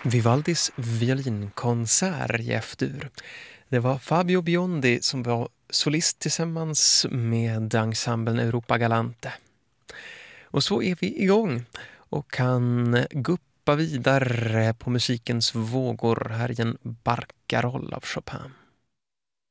Vivaldis violinkonsert i F-dur. Det var Fabio Biondi som var solist tillsammans med ensemblen Europa Galante. Och så är vi igång och kan guppa vidare på musikens vågor här i en Barcarolle av Chopin.